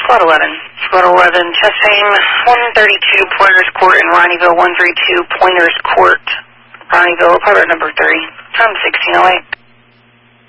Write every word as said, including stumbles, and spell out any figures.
Squad eleven. Squad eleven, chest aim, one thirty-two Pointers Court in Ronnieville, one thirty-two Pointers Court, Ronnieville, pilot number three, time sixteen oh eight.